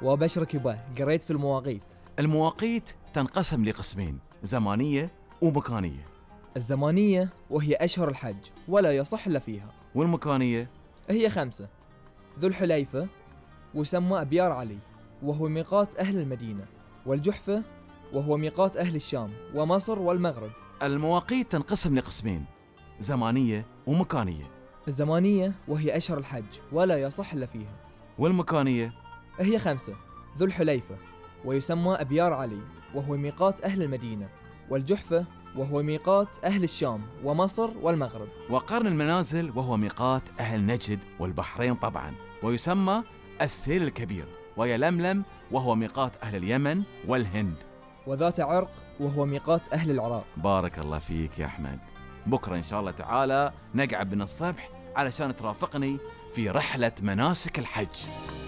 وأبشرك به قريت في المواقيت. المواقيت تنقسم لقسمين: زمانية ومكانية. الزمانية وهي أشهر الحج ولا يصح إلا فيها. والمكانية هي 5: ذو الحليفة وسمى أبيار علي وهو ميقات أهل المدينة، والجحفة وهو ميقات أهل الشام ومصر والمغرب. المواقيت تنقسم لقسمين: زمانية ومكانية. الزمانية وهي أشهر الحج ولا يصح إلا فيها. والمكانية هي 5: ذو الحليفة ويسمى أبيار علي وهو ميقات أهل المدينة، والجحفة وهو ميقات أهل الشام ومصر والمغرب. وقرن المنازل وهو ميقات أهل نجد والبحرين طبعا، ويسمى السيل الكبير. ويلملم وهو ميقات أهل اليمن والهند. وذات عرق وهو ميقات أهل العراق. بارك الله فيك يا أحمد. بكرة إن شاء الله تعالى نقعد من الصبح علشان ترافقني في رحلة مناسك الحج.